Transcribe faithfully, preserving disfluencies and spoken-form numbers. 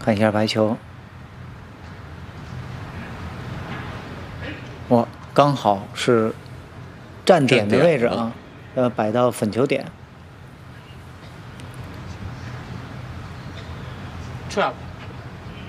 看一下白球，哇，刚好是站点的位置啊，呃，摆到粉球点。 Trap。